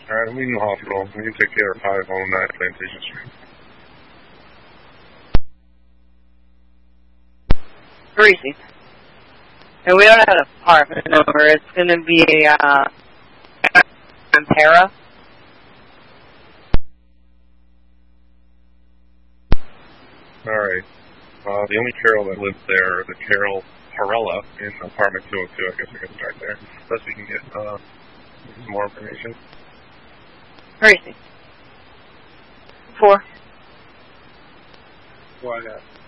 Alright, I'm leaving the hospital. We can take care of 509 Plantation Street. 3C. And we don't have an apartment number. It's going to be Ampera. Alright. The only Carol that lives there is a Carol Parella in apartment 202. I guess we can start there. Unless we can get some more information. 3C. 4. What?